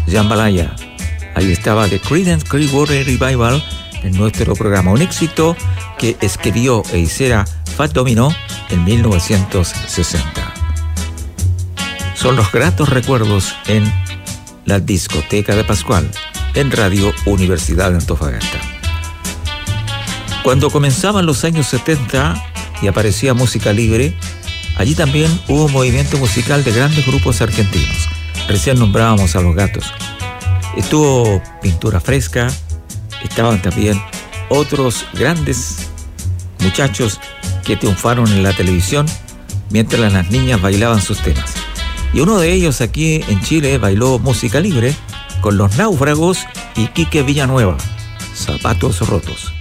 Jambalaya. Ahí estaba The Creedence Clearwater Revival en nuestro programa. Un éxito que escribió e hiciera Fat Domino en 1960. Son los gratos recuerdos en la discoteca de Pascual, en Radio Universidad de Antofagasta. Cuando comenzaban los años 70 y aparecía música libre, allí también hubo un movimiento musical de grandes grupos argentinos. Recién nombrábamos a Los Gatos. Estuvo Pintura Fresca, estaban también otros grandes muchachos que triunfaron en la televisión mientras las niñas bailaban sus temas. Y uno de ellos aquí en Chile bailó música libre con Los Náufragos y Quique Villanueva, Zapatos Rotos.